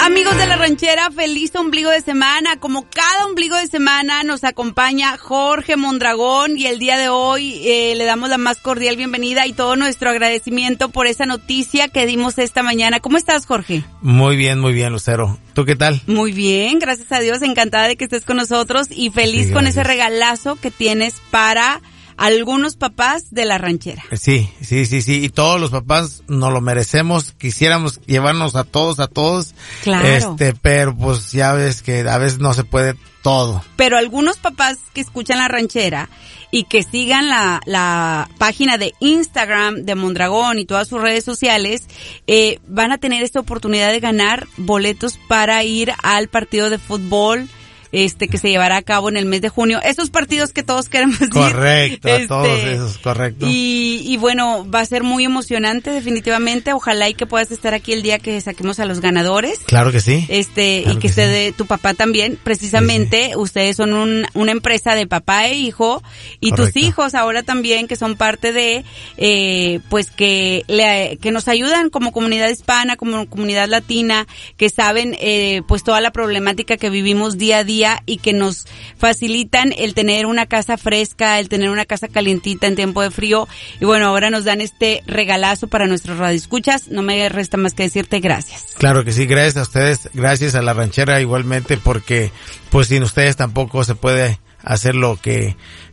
Amigos de La Ranchera, feliz ombligo de semana. Como cada ombligo de semana nos acompaña Jorge Mondragón y el día de hoy le damos la más cordial bienvenida y todo nuestro agradecimiento por esa noticia que dimos esta mañana. ¿Cómo estás, Jorge? Muy bien, Lucero. ¿Tú qué tal? Muy bien, gracias a Dios, encantada de que estés con nosotros y feliz con ese regalazo que tienes para algunos papás de La Ranchera. Sí, y todos los papás nos lo merecemos, quisiéramos llevarnos a todos, claro. Pero pues ya ves que a veces no se puede todo. Pero algunos papás que escuchan La Ranchera y que sigan la página de Instagram de Mondragón y todas sus redes sociales, van a tener esta oportunidad de ganar boletos para ir al partido de fútbol que se llevará a cabo en el mes de junio. Esos partidos que todos queremos ir. Correcto, todos esos, correcto. Y bueno, va a ser muy emocionante definitivamente. Ojalá y que puedas estar aquí el día que saquemos a los ganadores. Claro que sí. Claro y que esté de tu papá también. Precisamente, sí. Ustedes son una empresa de papá e hijo y correcto. Tus hijos ahora también que son parte de, pues que nos ayudan como comunidad hispana, como comunidad latina, que saben, pues toda la problemática que vivimos día a día y que nos facilitan el tener una casa fresca, el tener una casa calientita en tiempo de frío. Y bueno, ahora nos dan este regalazo para nuestros radioescuchas. No me resta más que decirte gracias. Claro que sí, gracias a ustedes, gracias a La Ranchera igualmente, porque pues sin ustedes tampoco se puede hacer lo que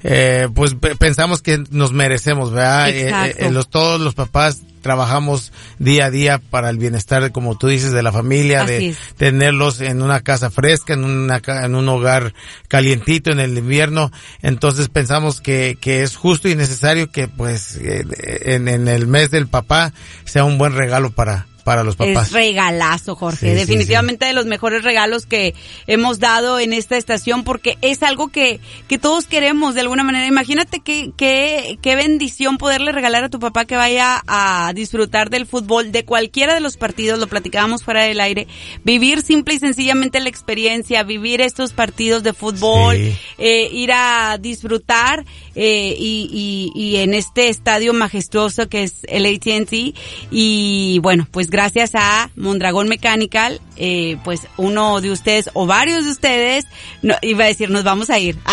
pues pensamos que nos merecemos, ¿verdad? Todos los papás trabajamos día a día para el bienestar, como tú dices, de la familia, así de es. Tenerlos en una casa fresca, en un hogar calientito en el invierno. Entonces pensamos que es justo y necesario que pues en el mes del papá sea un buen regalo para los papás. Es regalazo, Jorge. Sí, definitivamente sí. De los mejores regalos que hemos dado en esta estación, porque es algo que todos queremos de alguna manera. Imagínate qué bendición poderle regalar a tu papá que vaya a disfrutar del fútbol, de cualquiera de los partidos, lo platicábamos fuera del aire, vivir simple y sencillamente la experiencia, vivir estos partidos de fútbol, sí. Ir a disfrutar, y en este estadio majestuoso que es el AT&T, y bueno, pues gracias a Mondragón Mechanical, pues uno de ustedes o varios de ustedes, no, iba a decir, nos vamos a ir.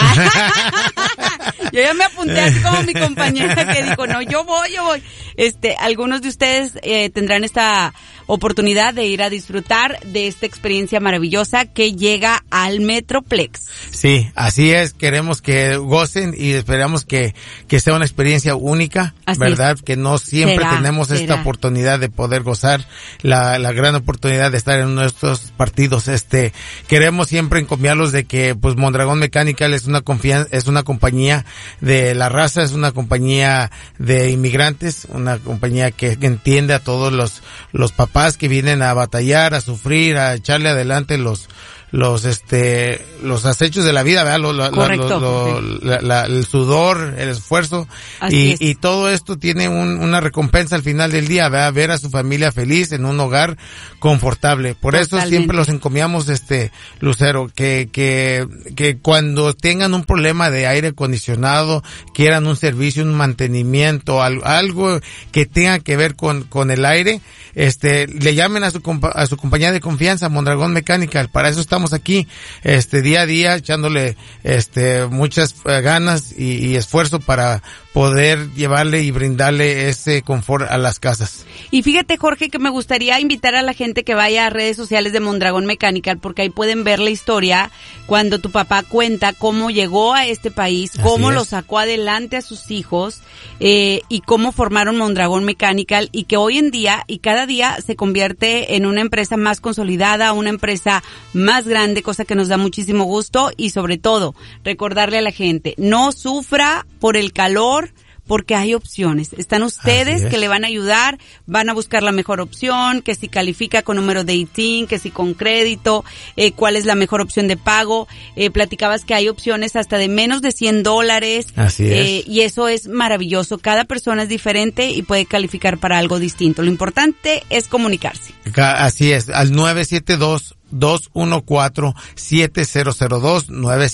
Yo ya me apunté así como mi compañera que dijo, no, yo voy. Algunos de ustedes tendrán esta oportunidad de ir a disfrutar de esta experiencia maravillosa que llega al Metroplex. Sí, así es, queremos que gocen y esperamos que sea una experiencia única, así ¿verdad? Es. Que no siempre tenemos esta oportunidad de poder gozar la gran oportunidad de estar en nuestros partidos. Queremos siempre encomiarlos de que pues Mondragón Mechanical es una compañía de la raza, es una compañía de inmigrantes, una compañía que entiende a todos los papás que vienen a batallar, a sufrir, a echarle adelante los acechos de la vida, ¿verdad? El sudor, el esfuerzo y todo esto tiene una recompensa al final del día, ¿verdad? Ver a su familia feliz en un hogar confortable. Por eso siempre los encomiamos, Lucero, que cuando tengan un problema de aire acondicionado, quieran un servicio, un mantenimiento, algo que tenga que ver con el aire, le llamen a su compañía de confianza, Mondragón Mechanical. Para eso estamos aquí, día a día, echándole, muchas ganas y esfuerzo para poder llevarle y brindarle ese confort a las casas. Y fíjate, Jorge, que me gustaría invitar a la gente que vaya a redes sociales de Mondragón Mechanical, porque ahí pueden ver la historia cuando tu papá cuenta cómo llegó a este país, cómo lo sacó adelante a sus hijos, y cómo formaron Mondragón Mechanical, y que hoy en día y cada día se convierte en una empresa más consolidada, una empresa más grande, cosa que nos da muchísimo gusto, y sobre todo recordarle a la gente, no sufra por el calor, porque hay opciones. Están ustedes que le van a ayudar, van a buscar la mejor opción, que si califica con número de ITIN, que si con crédito, cuál es la mejor opción de pago. Platicabas que hay opciones hasta de menos de $100. Así es. Y eso es maravilloso. Cada persona es diferente y puede calificar para algo distinto. Lo importante es comunicarse. Así es, al 972-214-7002,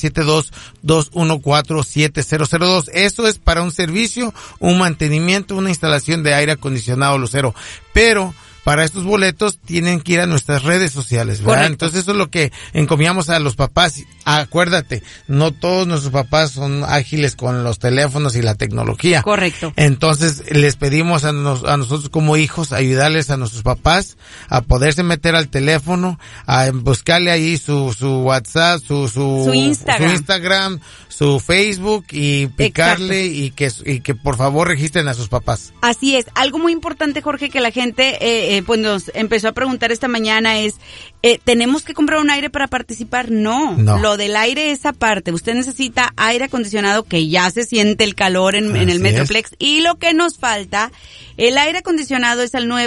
972-214-7002. Eso es para un servicio, un mantenimiento, una instalación de aire acondicionado, Lucero. Pero para estos boletos tienen que ir a nuestras redes sociales, ¿verdad? Correcto. Entonces eso es lo que encomiamos a los papás. Acuérdate, no todos nuestros papás son ágiles con los teléfonos y la tecnología. Correcto. Entonces les pedimos a nosotros como hijos ayudarles a nuestros papás a poderse meter al teléfono, a buscarle ahí su WhatsApp, su Instagram, su Facebook y picarle y que por favor registren a sus papás. Así es. Algo muy importante, Jorge, que la gente pues nos empezó a preguntar esta mañana es, ¿tenemos que comprar un aire para participar? No. Lo del aire es aparte. Usted necesita aire acondicionado, que ya se siente el calor en el Metroplex. Y lo que nos falta, el aire acondicionado es al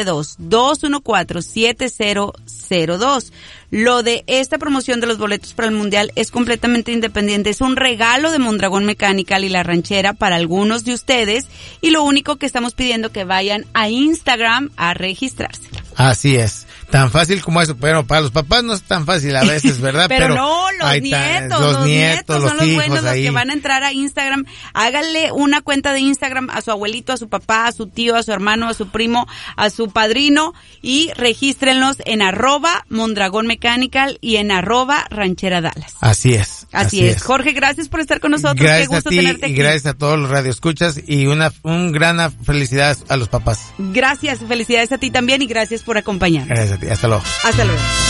972-214-7002. Lo de esta promoción de los boletos para el Mundial es completamente independiente. Es un regalo de Mondragón Mechanical y La Ranchera para algunos de ustedes. Y lo único que estamos pidiendo que vayan a Instagram a registrarse. Así es. Tan fácil como eso, pero para los papás no es tan fácil a veces, ¿verdad? pero no, los nietos son los buenos, los que van a entrar a Instagram. Háganle una cuenta de Instagram a su abuelito, a su papá, a su tío, a su hermano, a su primo, a su padrino y regístrenlos en @Mondragón Mechanical y en @Ranchera Dallas. Así es. Así es. Jorge, gracias por estar con nosotros. Gracias. Qué gusto a ti tenerte aquí. Y gracias a todos los radioescuchas y un gran felicidad a los papás. Gracias, felicidades a ti también y gracias por acompañarnos. Gracias a ti, hasta luego. Hasta luego.